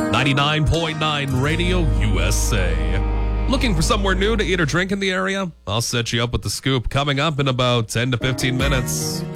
99.9 Radio USA. Looking for somewhere new to eat or drink in the area? I'll set you up with the scoop coming up in about 10 to 15 minutes.